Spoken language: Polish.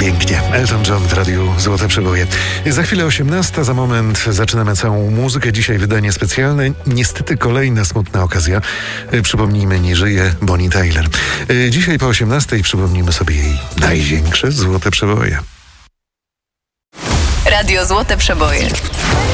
Pięknie. Elton John w radiu Złote Przeboje. Za chwilę 18, za moment zaczynamy całą muzykę. Dzisiaj wydanie specjalne. Niestety kolejna smutna okazja. Przypomnijmy, nie żyje Bonnie Tyler. Dzisiaj po 18 przypomnimy sobie jej największe Złote Przeboje. Radio Złote Przeboje.